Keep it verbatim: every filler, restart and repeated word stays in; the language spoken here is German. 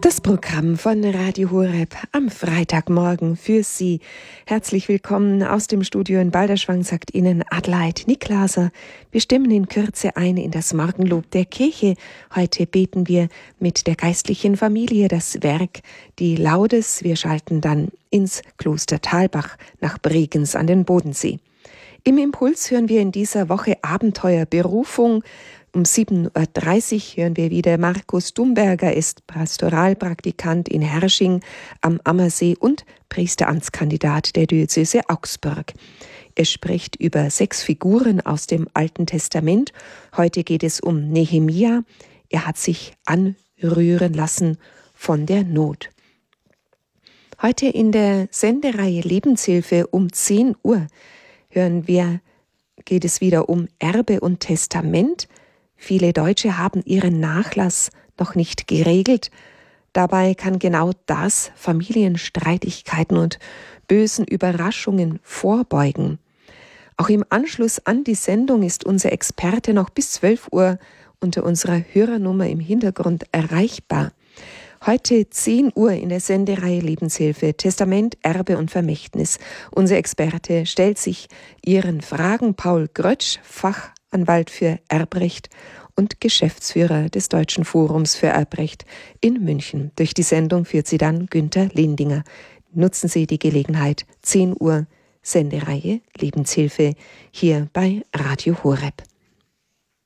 Das Programm von Radio Horeb am Freitagmorgen für Sie. Herzlich willkommen aus dem Studio in Balderschwang, sagt Ihnen Adelheid Niklaser. Wir stimmen in Kürze ein in das Morgenlob der Kirche. Heute beten wir mit der geistlichen Familie das Werk Die Laudes. Wir schalten dann ins Kloster Thalbach nach Bregenz an den Bodensee. Im Impuls hören wir in dieser Woche Abenteuer Berufung. Um sieben Uhr dreißig hören wir wieder Markus Dumberger, ist Pastoralpraktikant in Herrsching am Ammersee und Priesteramtskandidat der Diözese Augsburg. Er spricht über sechs Figuren aus dem Alten Testament. Heute geht es um Nehemia. Er hat sich anrühren lassen von der Not. Heute in der Sendereihe Lebenshilfe um zehn Uhr hören wir, geht es wieder um Erbe und Testament. Viele Deutsche haben ihren Nachlass noch nicht geregelt. Dabei kann genau das Familienstreitigkeiten und bösen Überraschungen vorbeugen. Auch im Anschluss an die Sendung ist unser Experte noch bis zwölf Uhr unter unserer Hörernummer im Hintergrund erreichbar. Heute zehn Uhr in der Sendereihe Lebenshilfe, Testament, Erbe und Vermächtnis. Unser Experte stellt sich Ihren Fragen. Paul Grötsch, Fachanwalt für Erbrecht und Geschäftsführer des Deutschen Forums für Erbrecht in München. Durch die Sendung führt sie dann Günther Lindinger. Nutzen Sie die Gelegenheit, zehn Uhr Sendereihe Lebenshilfe hier bei Radio Horeb.